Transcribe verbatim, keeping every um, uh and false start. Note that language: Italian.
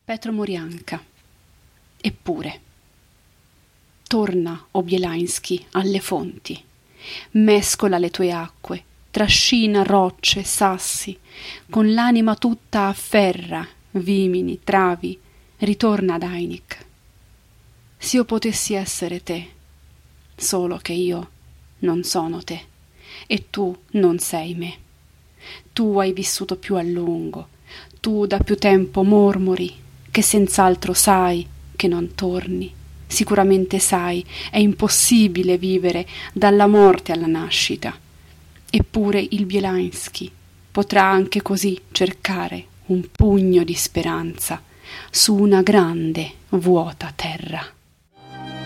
Petro Morianka. Eppure. Torna, o Bielański, alle fonti. Mescola le tue acque, trascina rocce, sassi, con l'anima tutta afferra, vimini, travi, ritorna ad Ainik. S'io potessi essere te, solo che io non sono te, e tu non sei me. Tu hai vissuto più a lungo, tu da più tempo mormori, che senz'altro sai che non torni. Sicuramente sai, è impossibile vivere dalla morte alla nascita. Eppure il Bielański potrà anche così cercare un pugno di speranza su una grande, vuota terra.